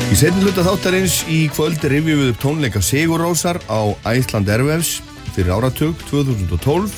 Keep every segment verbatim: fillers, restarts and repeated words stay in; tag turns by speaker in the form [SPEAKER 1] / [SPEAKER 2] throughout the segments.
[SPEAKER 1] Í seinni hluta þáttarins í kvöld rifjum við upp tónleika Sigur Rósar á Iceland Airwaves fyrir áratug tvö þúsund og tólf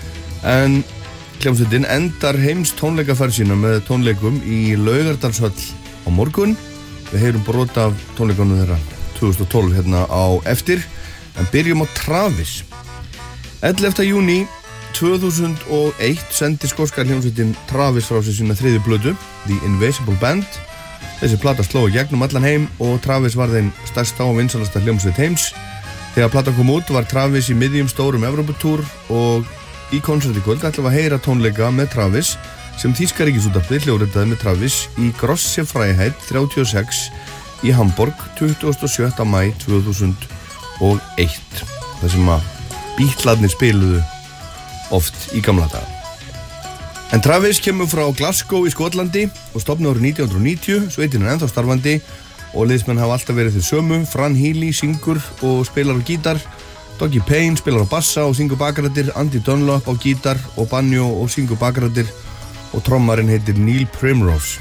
[SPEAKER 1] en hljómsveitin endar heims tónleikaferð sína með tónleikum í Laugardalshöll á morgun. Við heyrum brot af tónleikunum þeirra tvö þúsund og tólf hérna á eftir en byrjum á Travis. ellefta júní tvö þúsund og eitt sendi skóska hljómsveitin Travis frá sér sína þriðju plötu, The Invisible Band. Þessi plata sló í gegnum allan heim og Travis var þeim stærsta og vinsalasta hljómsveit heims. Þegar platan kom út var Travis í miðjum stórum Evróputúr og í konserti kvöld ætlum við að heyra tónleika með Travis sem þýska ríkisútvarpið hljóðritaði með Travis í Grosse Freiheit þrjátíu og sex í Hamborg tuttugasta og sjötta maí tvö þúsund og eitt. Það sem að Beatlarnir spiluðu oft í gamla daga. En Travis kemur frá Glasgow í Skotlandi og stofnaði árið nítján hundruð og níutíu, sveitin er ennþá starfandi og liðsmenn hafa alltaf verið þeir sömu. Fran Healy syngur og spilar á gítar, Dougie Payne spilar á bassa og syngur bakrættir, Andy Dunlop á gítar og banjo og syngur bakrættir og trommarinn heitir Neil Primrose.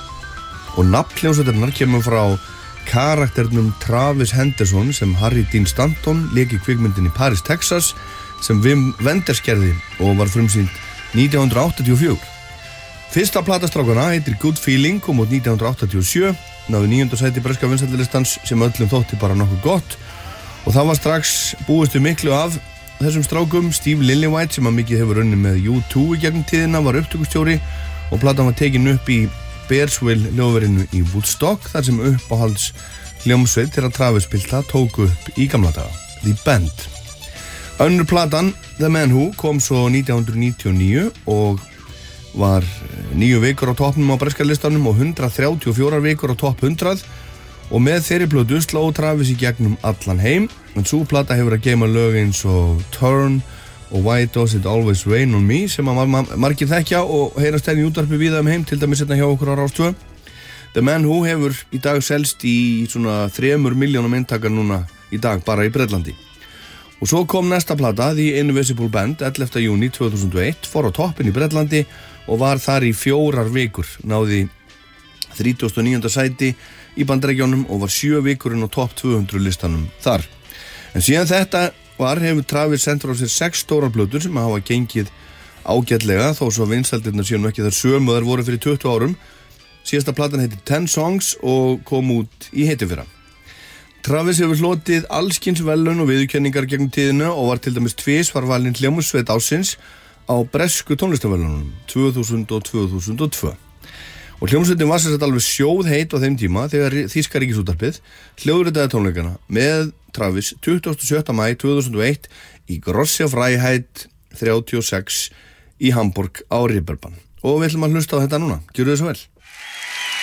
[SPEAKER 1] Og nafn hljómsveitarinnar kemur frá karakternum Travis Henderson sem Harry Dean Stanton lék í kvikmyndinni Paris, Texas sem Wim Wenders gerði og var frumsýnd nítján hundruð áttatíu og fjögur. Fyrsta plata strákana heitir Good Feeling, kom út nítján hundruð áttatíu og sjö, náði níunda sæti breska vinsældalistans sem öllum þótti bara nokkuð gott og það var strax búistu miklu af þessum strákum. Steve Lillywhite sem að mikið hefur unnið með U tvö í gegnum tíðina var upptökustjóri og platan var tekin upp í Bearsville hljóðverinu í Woodstock þar sem uppáhalds hljómsveit þegar Travis pilta tóku upp í gamla daga, The Band. Önnur platan, The Man Who, kom svo nítján hundruð níutíu og níu og var níu vikur á toppnum á breska listanum og hundrað þrjátíu og fjórar vikur á topp hundrað og með þeirri plötu sló Travis í gegnum allan heim. En sú plata hefur að geyma lög eins og Turn og Why Does It Always Rain On Me sem að margir þekkja og heyrast enn í útvarpi víða um heim, til dæmis hérna hjá okkur á Rás tvö. The Man Who hefur í dag selst í svona þremur milljónum eintakar núna í dag bara í Bretlandi. Og svo kom næsta plata, The Invisible Band, ellefta júní tvö þúsund og eitt, fór á toppinn í Bretlandi og var þar í fjórar vikur, náði þrítugasta og níunda sæti í Bandaríkjunum og var sjö vikurinn á topp tvö hundruð listanum þar. En síðan þetta var, hefur Travis sendur á sér sex stórar plötur sem hafa gengið ágætlega, þó svo vinsældirnar séu nú ekki þar sömu þar voru fyrir tuttugu árum. Síðasta platan heitir Ten Songs og kom út í heitifyrra. Travis hefur hlotið allskyns verðlaun og viðurkenningar gegnum tíðina og var til dæmis tvisvar valinn hljómsveit ársins á bresku tónlistarverðlaununum tvö þúsund og tvö þúsund og tvö. Og hljómsveitin var sem sagt alveg sjóðheit á þeim tíma þegar þýska ríkisútvarpið hljóðritaði tónleikana með Travis tuttugasta og sjötta maí tvö þúsund og eitt í Grosse Freiheit þrjátíu og sex í Hamborg á Reeperbahn. Og við ætlum að hlusta á þetta núna. Gjörðu þið svo vel.